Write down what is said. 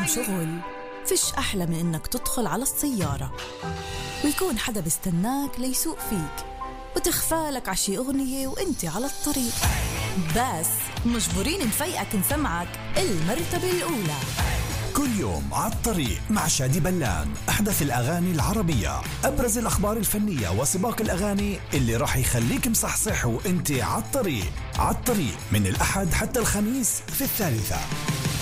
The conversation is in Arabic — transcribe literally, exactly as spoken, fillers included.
يوم شغل فيش أحلى من إنك تدخل على السيارة ويكون حدا بيستناك ليسوق فيك وتخفالك عشي أغنية وإنتي على الطريق، بس مجبورين نفيقك نسمعك المرتبة الأولى. كل يوم على الطريق مع شادي بلان، أحدث الأغاني العربية، أبرز الأخبار الفنية وسباق الأغاني اللي راح يخليك مصحصح وإنتي على الطريق. على الطريق من الأحد حتى الخميس في الثالثة.